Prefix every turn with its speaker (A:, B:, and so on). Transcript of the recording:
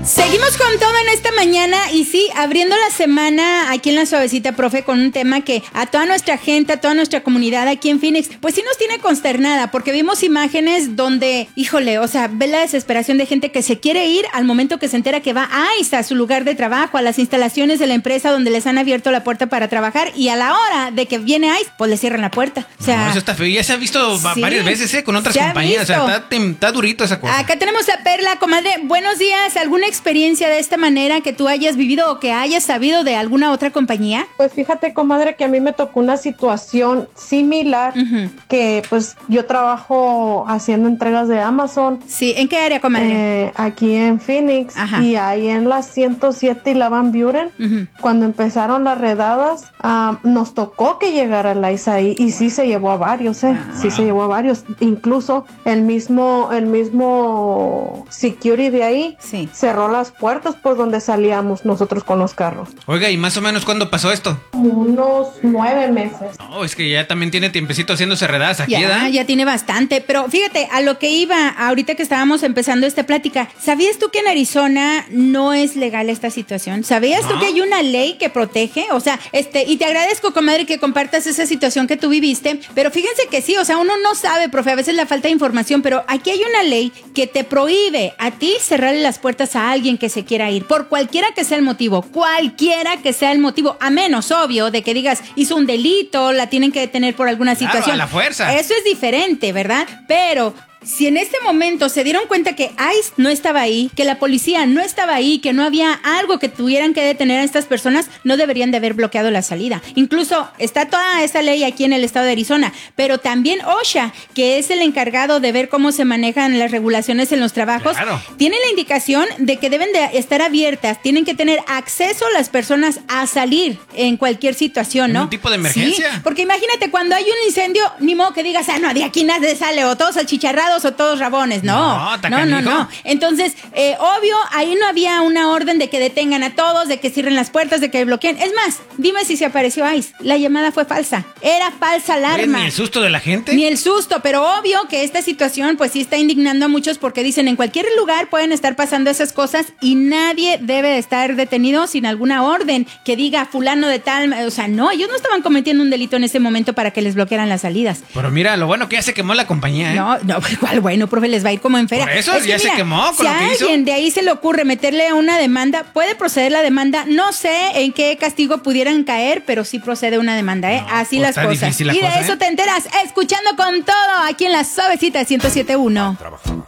A: Seguimos con todo en esta mañana y sí, abriendo la semana aquí en La Suavecita, profe, con un tema que a toda nuestra gente, a toda nuestra comunidad aquí en Phoenix, pues sí nos tiene consternada, porque vimos imágenes donde, híjole, o sea, ve la desesperación de gente que se quiere ir al momento que se entera que va a ICE, a su lugar de trabajo, a las instalaciones de la empresa donde les han abierto la puerta para trabajar, y a la hora de que viene ICE, pues le cierran la puerta. O sea,
B: no, eso está feo, ya se ha visto
A: sí,
B: varias veces, con otras compañías, o sea, está durito esa cosa.
A: Acá tenemos a Perla, comadre, buenos días, ¿alguna experiencia de esta manera que tú hayas vivido o que hayas sabido de alguna otra compañía?
C: Pues fíjate, comadre, que a mí me tocó una situación similar, que pues yo trabajo haciendo entregas de Amazon.
A: Sí, ¿en qué área, comadre?
C: Aquí en Phoenix. Ajá. Y ahí en la 107 y la Van Buren, cuando empezaron las redadas, nos tocó que llegara el ICE ahí, y sí se llevó a varios, sí se llevó a varios, incluso el mismo security de ahí cerró las puertas por donde salíamos nosotros con los carros.
B: Oiga, ¿y más o menos cuándo pasó esto?
C: Unos 9 meses.
B: No, es que ya también tiene tiempecito haciéndose redadas aquí, ¿verdad?
A: Ya tiene bastante, pero fíjate, a lo que iba ahorita que estábamos empezando esta plática, ¿sabías tú que en Arizona no es legal esta situación? ¿Sabías tú que hay una ley que protege? O sea, y te agradezco, comadre, que compartas esa situación que tú viviste, pero fíjense que sí, o sea, uno no sabe, profe, a veces la falta de información, pero aquí hay una ley que te prohíbe a ti cerrarle las puertas a alguien que se quiera ir, por cualquiera que sea el motivo, a menos, obvio, de que digas, hizo un delito, la tienen que detener por alguna situación.
B: A la fuerza.
A: Eso es diferente, ¿verdad? Pero si en este momento se dieron cuenta que ICE no estaba ahí, que la policía no estaba ahí, que no había algo que tuvieran que detener a estas personas, no deberían de haber bloqueado la salida. Incluso está toda esa ley aquí en el estado de Arizona, pero también OSHA, que es el encargado de ver cómo se manejan las regulaciones en los trabajos, tiene la indicación de que deben de estar abiertas, tienen que tener acceso las personas a salir en cualquier situación, ¿no?
B: ¿Un tipo de emergencia?
A: Sí, porque imagínate cuando hay un incendio, ni modo que digas, no, de aquí nadie sale, o todos achicharrados o todos rabones, no. Entonces, obvio, ahí no había una orden de que detengan a todos, de que cierren las puertas, de que bloqueen. Es más, dime si se apareció ICE. La llamada fue falsa. Era falsa alarma.
B: ¿Ni el susto de la gente?
A: Ni el susto, pero obvio que esta situación pues sí está indignando a muchos porque dicen en cualquier lugar pueden estar pasando esas cosas y nadie debe de estar detenido sin alguna orden que diga fulano de tal, o sea, no, ellos no estaban cometiendo un delito en ese momento para que les bloquearan las salidas.
B: Pero mira, lo bueno que ya se quemó la compañía, ¿eh?
A: No, igual, bueno, profe, les va a ir como en feria.
B: Por eso ya se quemó con lo que hizo.
A: Si a alguien de ahí se le ocurre meterle una demanda, puede proceder la demanda. No sé en qué castigo pudieran caer, pero sí procede una demanda, ¿eh? No, así las cosas. Y de eso te enteras escuchando con todo aquí en La Suavecita 107.1.